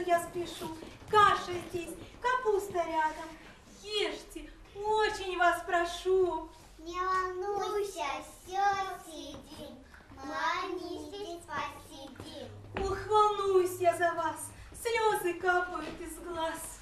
я спешу. Каша здесь, капуста рядом. Ешьте, очень вас прошу. Не волнуйся, все съедим. Мы они здесь посидим. Ох, волнуюсь я за вас, слезы капают из глаз.